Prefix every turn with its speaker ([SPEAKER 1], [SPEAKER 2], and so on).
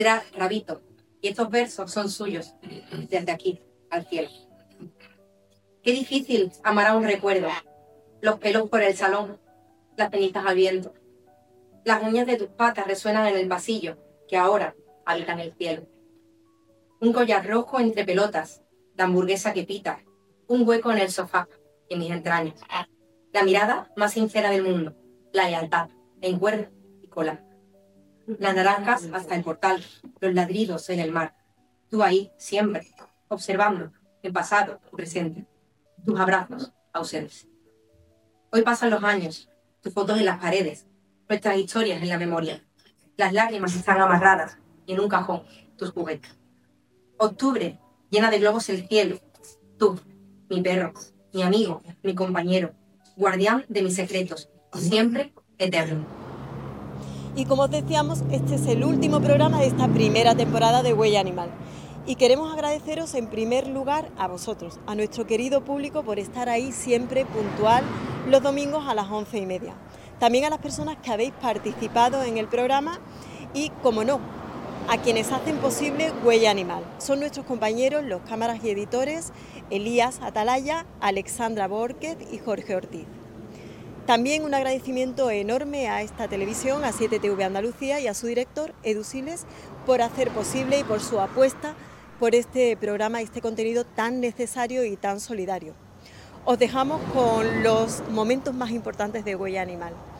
[SPEAKER 1] Rabito, y estos versos son suyos, desde aquí al cielo. Qué difícil amar a un recuerdo, los pelos por el salón, las cenizas al viento. Las uñas de tus patas resuenan en el pasillo, que ahora habitan el cielo. Un collar rojo entre pelotas, la hamburguesa que pita, un hueco en el sofá, en mis entrañas. La mirada más sincera del mundo, la lealtad, en cuerda y cola. Las naranjas hasta el portal, los ladridos en el mar. Tú ahí, siempre, observando, en pasado y presente. Tus abrazos, ausentes. Hoy pasan los años, tus fotos en las paredes, nuestras historias en la memoria. Las lágrimas están amarradas y en un cajón, tus juguetes. Octubre, llena de globos el cielo. Tú, mi perro, mi amigo, mi compañero, guardián de mis secretos, siempre eterno.
[SPEAKER 2] Y como os decíamos, este es el último programa de esta primera temporada de Huella Animal. Y queremos agradeceros en primer lugar a vosotros, a nuestro querido público, por estar ahí siempre puntual los domingos a las 11:30. También a las personas que habéis participado en el programa y, como no, a quienes hacen posible Huella Animal. Son nuestros compañeros, los cámaras y editores, Elías Atalaya, Alexandra Borquez y Jorge Ortiz. También un agradecimiento enorme a esta televisión, a 7TV Andalucía y a su director, Edu Siles, por hacer posible y por su apuesta por este programa y este contenido tan necesario y tan solidario. Os dejamos con los momentos más importantes de Huella Animal.